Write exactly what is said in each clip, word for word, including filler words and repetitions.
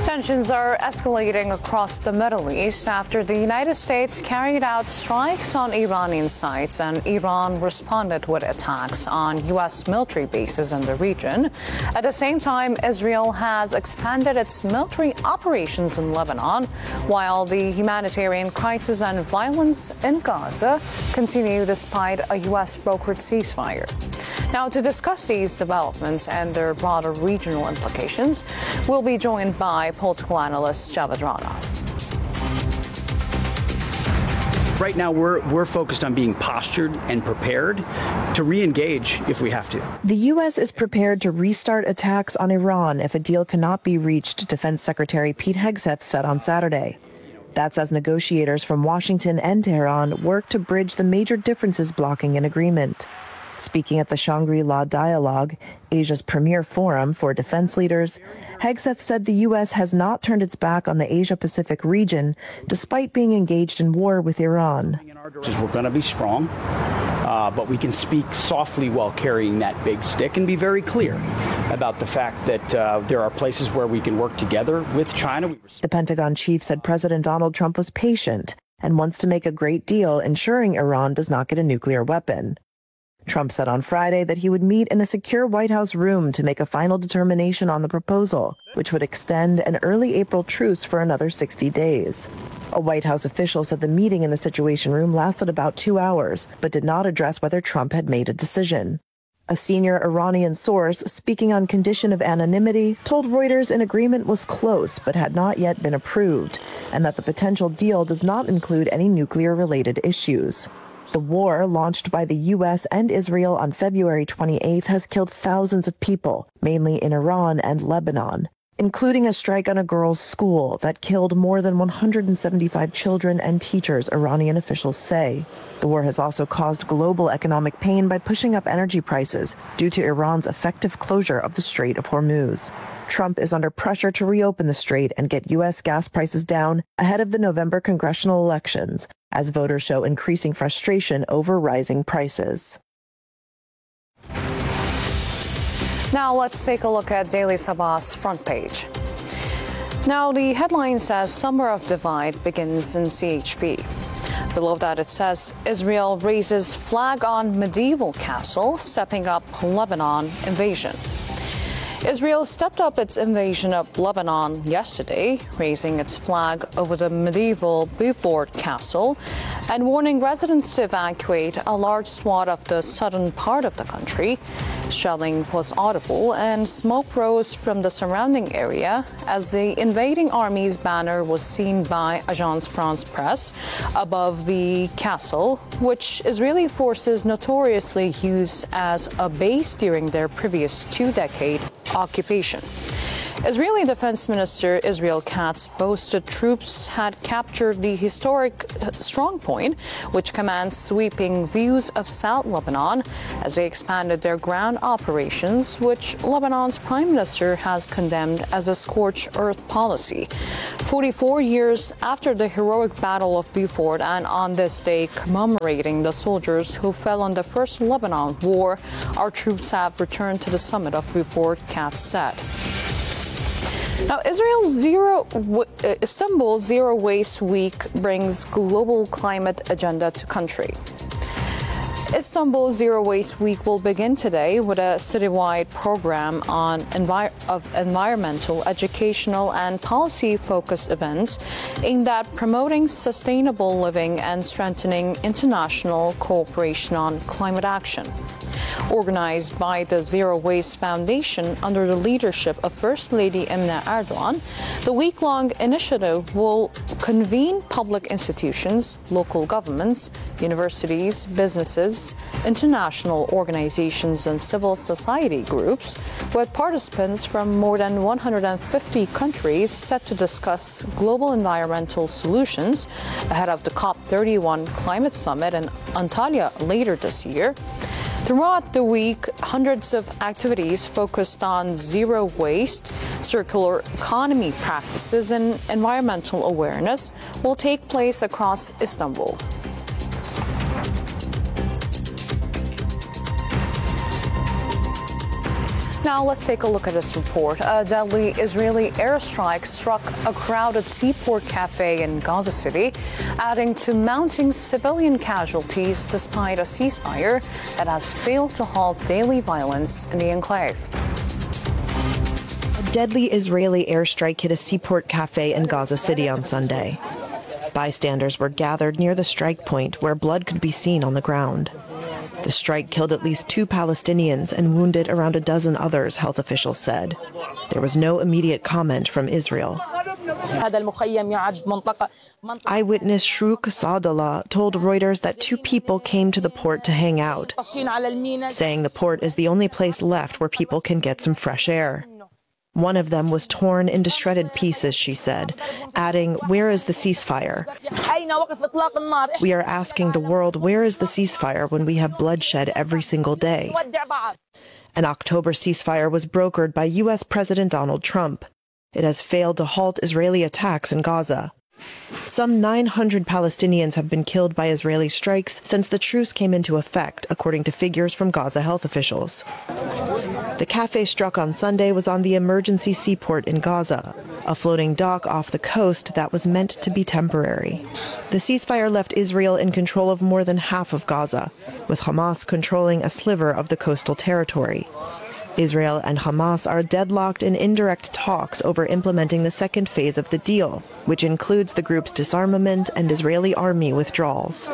Tensions are escalating across the Middle East after the United States carried out strikes on Iranian sites and Iran responded with attacks on U S military bases in the region. At the same time, Israel has expanded its military operations in Lebanon, while the humanitarian crisis and violence in Gaza continue despite a U S brokered ceasefire. Now, to discuss these developments and their broader regional implications, we'll be joined by political analyst Javad Rana. Right now, we're we're focused on being postured and prepared to re-engage if we have to. The U S is prepared to restart attacks on Iran if a deal cannot be reached, Defense Secretary Pete Hegseth said on Saturday. That's as negotiators from Washington and Tehran work to bridge the major differences blocking an agreement. Speaking at the Shangri-La Dialogue, Asia's premier forum for defense leaders, Hegseth said the U S has not turned its back on the Asia-Pacific region, despite being engaged in war with Iran. We're going to be strong, uh, but we can speak softly while carrying that big stick and be very clear about the fact that uh, there are places where we can work together with China. The Pentagon chief said President Donald Trump was patient and wants to make a great deal, ensuring Iran does not get a nuclear weapon. Trump said on Friday that he would meet in a secure White House room to make a final determination on the proposal, which would extend an early April truce for another sixty days. A White House official said the meeting in the Situation Room lasted about two hours, but did not address whether Trump had made a decision. A senior Iranian source, speaking on condition of anonymity, told Reuters an agreement was close but had not yet been approved, and that the potential deal does not include any nuclear-related issues. The war, launched by the U S and Israel on February twenty-eighth, has killed thousands of people, mainly in Iran and Lebanon, including a strike on a girls' school that killed more than one hundred seventy-five children and teachers, Iranian officials say. The war has also caused global economic pain by pushing up energy prices due to Iran's effective closure of the Strait of Hormuz. Trump is under pressure to reopen the strait and get U S gas prices down ahead of the November congressional elections, as voters show increasing frustration over rising prices. Now let's take a look at Daily Sabah's front page. Now the headline says Summer of Divide begins in C H P. Below that it says Israel raises flag on medieval castle, stepping up Lebanon invasion. Israel stepped up its invasion of Lebanon yesterday, raising its flag over the medieval Beaufort Castle and warning residents to evacuate a large swath of the southern part of the country. Shelling was audible and smoke rose from the surrounding area as the invading army's banner was seen by Agence France-Presse above the castle, which Israeli forces notoriously used as a base during their previous two-decade occupation. Israeli Defense Minister Israel Katz boasted troops had captured the historic strongpoint, which commands sweeping views of South Lebanon, as they expanded their ground operations, which Lebanon's prime minister has condemned as a scorched earth policy. forty-four years after the heroic Battle of Beaufort, and on this day commemorating the soldiers who fell in the First Lebanon War, our troops have returned to the summit of Beaufort, Katz said. Now, Israel's zero, uh, Istanbul Zero Waste Week brings global climate agenda to country. Istanbul Zero Waste Week will begin today with a citywide program on envi- of environmental, educational, and policy-focused events aimed at promoting sustainable living and strengthening international cooperation on climate action. Organized by the Zero Waste Foundation under the leadership of First Lady Emine Erdogan, the week-long initiative will convene public institutions, local governments, universities, businesses, international organizations, and civil society groups, with participants from more than one hundred fifty countries set to discuss global environmental solutions ahead of the COP thirty-one climate summit in Antalya later this year. Throughout the week, hundreds of activities focused on zero waste, circular economy practices, and environmental awareness will take place across Istanbul. Now let's take a look at this report. A deadly Israeli airstrike struck a crowded seaport cafe in Gaza City, adding to mounting civilian casualties despite a ceasefire that has failed to halt daily violence in the enclave. A deadly Israeli airstrike hit a seaport cafe in Gaza City on Sunday. Bystanders were gathered near the strike point where blood could be seen on the ground. The strike killed at least two Palestinians and wounded around a dozen others, health officials said. There was no immediate comment from Israel. Eyewitness Shrouk Saadallah told Reuters that two people came to the port to hang out, saying the port is the only place left where people can get some fresh air. One of them was torn into shredded pieces, she said, adding, "Where is the ceasefire? We are asking the world, where is the ceasefire when we have bloodshed every single day?" An October ceasefire was brokered by U S President Donald Trump. It has failed to halt Israeli attacks in Gaza. Some nine hundred Palestinians have been killed by Israeli strikes since the truce came into effect, according to figures from Gaza health officials. The cafe struck on Sunday was on the emergency seaport in Gaza, a floating dock off the coast that was meant to be temporary. The ceasefire left Israel in control of more than half of Gaza, with Hamas controlling a sliver of the coastal territory. Israel and Hamas are deadlocked in indirect talks over implementing the second phase of the deal, which includes the group's disarmament and Israeli army withdrawals.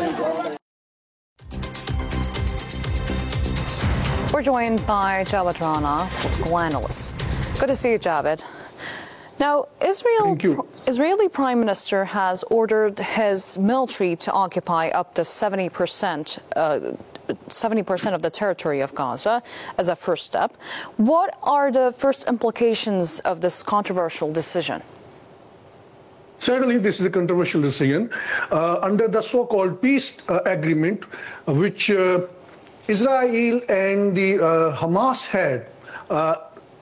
We're joined by Javed Rana, political analyst. Good to see you, Javed. Now, Israel, Israeli Prime Minister has ordered his military to occupy up to seventy percent uh, seventy percent of the territory of Gaza as a first step. What are the first implications of this controversial decision? Certainly, this is a controversial decision. Uh, under the so-called peace uh, agreement, uh, which uh, Israel and the uh, Hamas had, uh,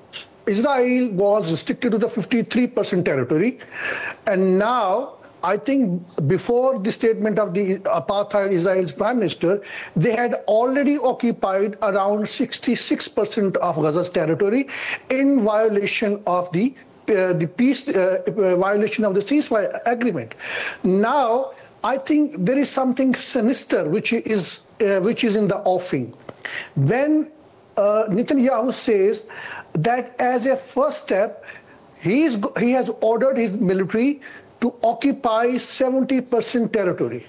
Israel was restricted to the fifty-three percent territory, and now I think before the statement of the apartheid Israel's prime minister, they had already occupied around sixty-six percent of Gaza's territory in violation of the uh, the peace uh, violation of the ceasefire agreement. Now, I think there is something sinister which is uh, which is in the offing. When uh, Netanyahu says that as a first step, he is he has ordered his military to occupy seventy percent territory.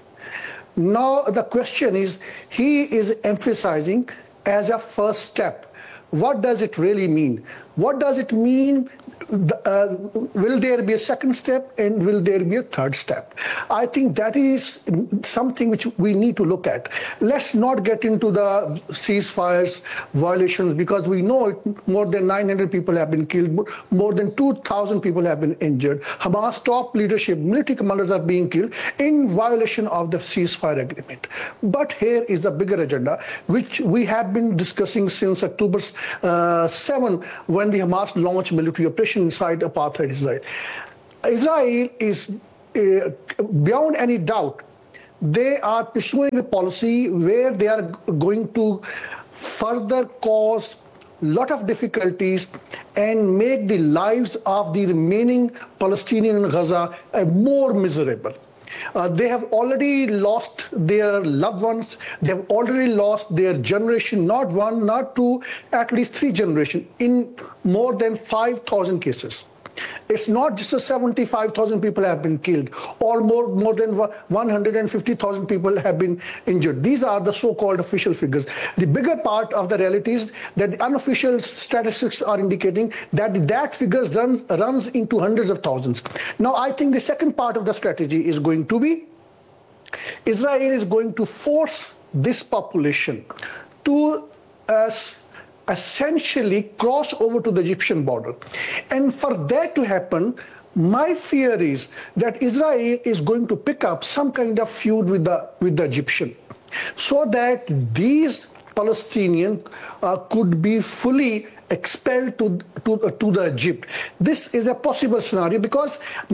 Now the question is, he is emphasizing as a first step. What does it really mean? What does it mean? Uh, will there be a second step and will there be a third step? I think that is something which we need to look at. Let's not get into the ceasefires violations, because we know it, more than nine hundred people have been killed, more than two thousand people have been injured. Hamas top leadership, military commanders are being killed in violation of the ceasefire agreement. But here is the bigger agenda, which we have been discussing since October uh, seventh, when the Hamas launched military operation inside apartheid Israel. Israel is, uh, beyond any doubt, they are pursuing a policy where they are going to further cause a lot of difficulties and make the lives of the remaining Palestinians in Gaza uh, more miserable. Uh, they have already lost their loved ones. They have already lost their generation, not one, not two, at least three generations, in more than five thousand cases. It's not just a seventy-five thousand people have been killed, or more, more than one hundred fifty thousand people have been injured. These are the so-called official figures. The bigger part of the reality is that the unofficial statistics are indicating that that figure runs, runs into hundreds of thousands. Now, I think the second part of the strategy is going to be Israel is going to force this population to uh, essentially cross over to the Egyptian border. And for that to happen, my fear is that Israel is going to pick up some kind of feud with the, with the Egyptian, so that these Palestinians uh, could be fully expelled to, to, uh, to the Egypt. This is a possible scenario because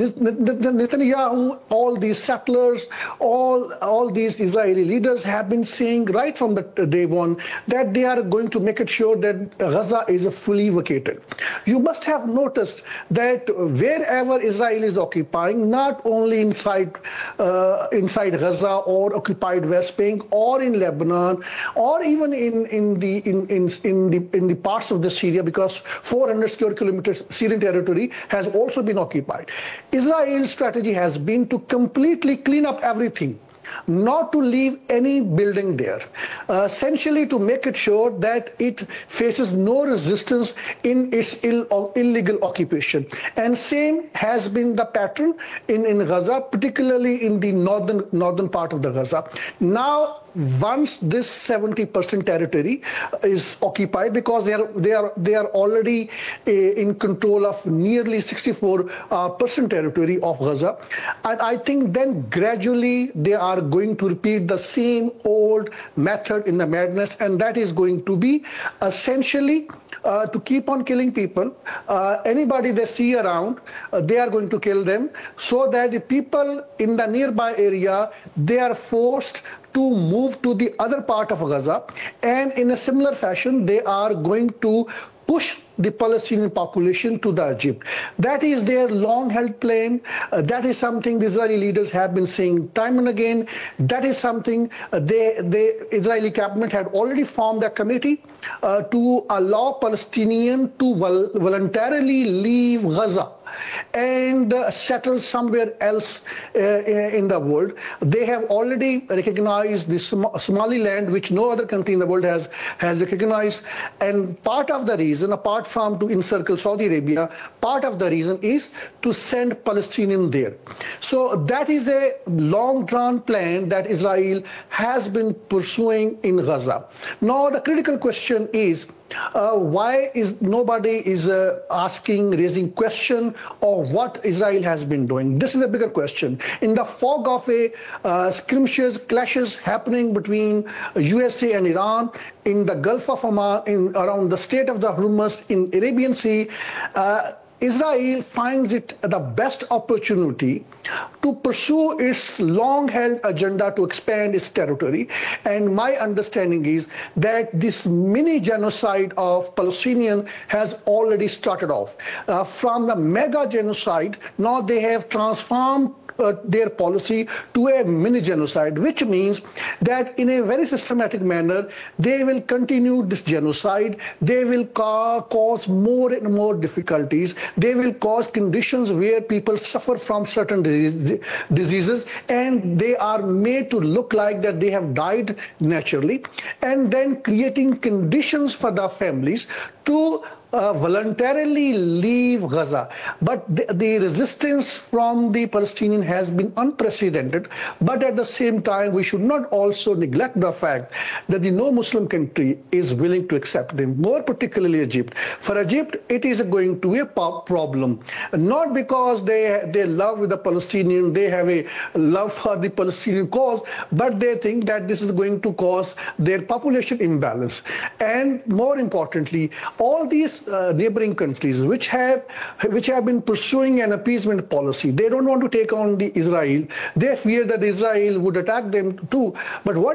Netanyahu, all these settlers, all, all these Israeli leaders have been saying right from the day one that they are going to make it sure that Gaza is fully vacated. You must have noticed that wherever Israel is occupying, not only inside, uh, inside Gaza or occupied West Bank or in Lebanon or even in, in, the, in, in, in, the, in the parts of the Syria, because four hundred square kilometers Syrian territory has also been occupied. Israel's strategy has been to completely clean up everything, not to leave any building there, uh, essentially to make it sure that it faces no resistance in its Ill, uh, illegal occupation. And same has been the pattern in, in Gaza, particularly in the northern, northern part of the Gaza. Now, once this seventy percent territory is occupied, because they are they are they are already uh, in control of nearly sixty-four percent uh, territory of Gaza, and I think then gradually they are going to repeat the same old method in the madness, and that is going to be essentially uh, to keep on killing people. Uh, anybody they see around, uh, they are going to kill them, so that the people in the nearby area, they are forced to move to the other part of Gaza, and in a similar fashion they are going to push the Palestinian population to the Egypt. That is their long-held plan. Uh, that is something the Israeli leaders have been saying time and again. That is something uh, they, the Israeli cabinet had already formed a committee uh, to allow Palestinians to vol voluntarily leave Gaza and uh, settle somewhere else uh, in the world. They have already recognized the Som Somaliland, which no other country in the world has, has recognized. And part of the reason, apart from to encircle Saudi Arabia, part of the reason is to send Palestinians there. So that is a long-drawn plan that Israel has been pursuing in Gaza. Now the critical question is, Uh, why is nobody is uh, asking, raising question of what Israel has been doing? This is a bigger question. In the fog of a uh, skirmishes, clashes happening between U S A and Iran in the Gulf of Oman, in around the Strait of the Hormuz in Arabian Sea, uh, Israel finds it the best opportunity to pursue its long-held agenda to expand its territory. And my understanding is that this mini genocide of Palestinians has already started off. Uh, from the mega genocide, now they have transformed Uh, their policy to a mini genocide, which means that in a very systematic manner they will continue this genocide. They will ca cause more and more difficulties. They will cause conditions where people suffer from certain diseases, and they are made to look like that they have died naturally, and then creating conditions for the families to Uh, voluntarily leave Gaza. But the, the resistance from the Palestinian has been unprecedented. But at the same time, we should not also neglect the fact that the no Muslim country is willing to accept them, more particularly Egypt. For Egypt, it is going to be a problem, not because they, they love with the Palestinian, they have a love for the Palestinian cause, but they think that this is going to cause their population imbalance. And more importantly, all these uh, neighboring countries which have which have been pursuing an appeasement policy, they don't want to take on the Israel. They fear that Israel would attack them too. But what